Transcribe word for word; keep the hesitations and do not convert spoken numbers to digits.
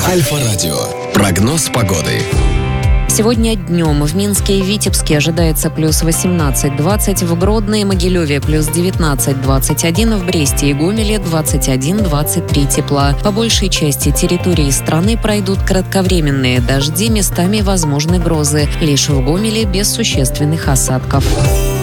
Альфа-радио. Прогноз погоды. Сегодня днем в Минске и Витебске ожидается плюс восемнадцать-двадцать, в Гродно и Могилеве плюс девятнадцать-двадцать один, в Бресте и Гомеле двадцать один-двадцать три тепла. По большей части территории страны пройдут кратковременные дожди, местами возможны грозы. Лишь в Гомеле без существенных осадков.